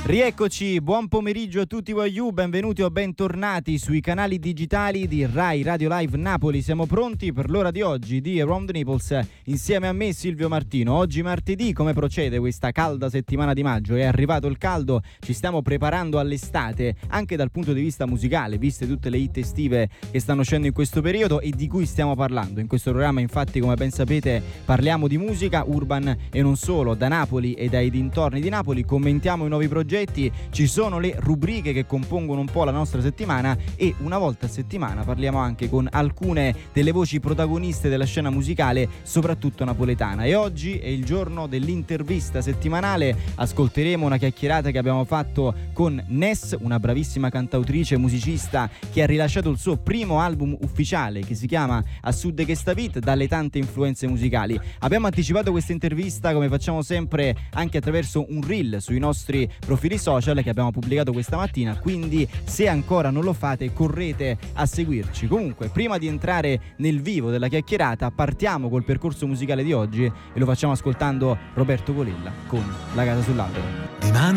Rieccoci, buon pomeriggio a tutti voi, benvenuti o bentornati sui canali digitali di Rai Radio Live Napoli. Siamo pronti per l'ora di oggi di Around the Naples insieme a me Silvio Martino. Oggi martedì, come procede questa calda settimana di maggio? È arrivato il caldo, ci stiamo preparando all'estate anche dal punto di vista musicale, viste tutte le hit estive che stanno uscendo in questo periodo e di cui stiamo parlando. In questo programma infatti, come ben sapete, parliamo di musica urban e non solo, da Napoli e dai dintorni di Napoli, commentiamo i nuovi progetti. Ci sono le rubriche che compongono un po' la nostra settimana e una volta a settimana parliamo anche con alcune delle voci protagoniste della scena musicale, soprattutto napoletana. E oggi è il giorno dell'intervista settimanale. Ascolteremo una chiacchierata che abbiamo fatto con Ness, una bravissima cantautrice e musicista che ha rilasciato il suo primo album ufficiale che si chiama A Sud che sta vit, dalle tante influenze musicali. Abbiamo anticipato questa intervista, come facciamo sempre, anche attraverso un reel sui nostri profili social che abbiamo pubblicato questa mattina, quindi se ancora non lo fate correte a seguirci. Comunque, prima di entrare nel vivo della chiacchierata, partiamo col percorso musicale di oggi e lo facciamo ascoltando Roberto Colella con La casa sull'albero.